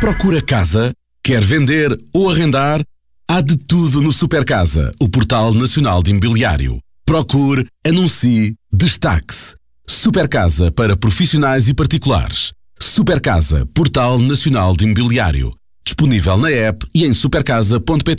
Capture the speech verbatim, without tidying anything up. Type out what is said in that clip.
Procura casa? Quer vender ou arrendar? Há de tudo no Supercasa, o portal nacional de imobiliário. Procure, anuncie, destaque-se. Supercasa para profissionais e particulares. Supercasa, portal nacional de imobiliário. Disponível na app e em supercasa ponto pt.